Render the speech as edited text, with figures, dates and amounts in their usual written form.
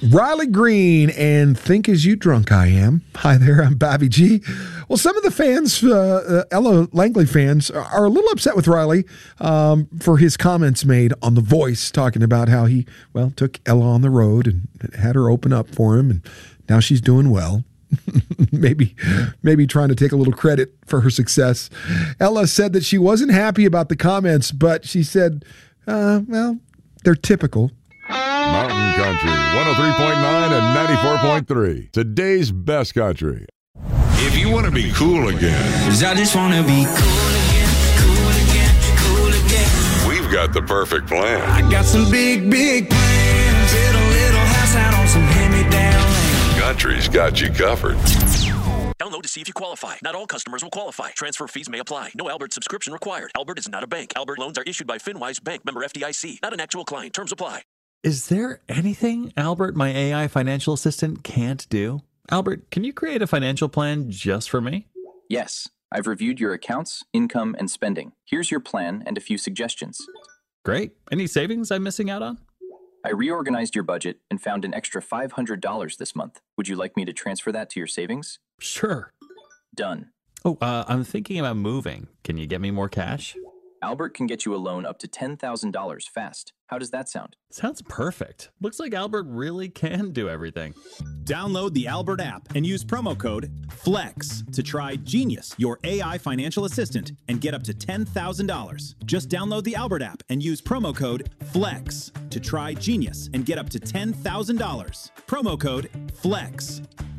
Riley Green and Think As You Drunk I Am. Hi there, I'm Bobby G. Well, some of the fans, Ella Langley fans, are a little upset with Riley for his comments made on The Voice, talking about how he, took Ella on the road and had her open up for him, and now she's doing well. maybe trying to take a little credit for her success. Ella said that she wasn't happy about the comments, but she said, they're typical. Mountain Country, 103.9 and 94.3. Today's best country. If you want to be cool again, 'cause I just want to be cool again, cool again, cool again. we've got the perfect plan. I got some big plans. Build a little house out on some hand-me-down land. Country's got you covered. Download to see if you qualify. Not all customers will qualify. Transfer fees may apply. No Albert subscription required. Albert is not a bank. Albert loans are issued by FinWise Bank, member FDIC. Not an actual client. Terms apply. Is there anything Albert, my AI financial assistant, can't do? Albert, can you create a financial plan just for me? Yes, I've reviewed your accounts, income, and spending. Here's your plan and a few suggestions. Great. Any savings I'm missing out on? I reorganized your budget and found an extra $500 this month. Would you like me to transfer that to your savings? Sure. Done. Oh, I'm thinking about moving. Can you get me more cash? Albert can get you a loan up to $10,000 fast. How does that sound? Sounds perfect. Looks like Albert really can do everything. Download the Albert app and use promo code FLEX to try Genius, your AI financial assistant, and get up to $10,000. Just download the Albert app and use promo code FLEX to try Genius and get up to $10,000. Promo code FLEX.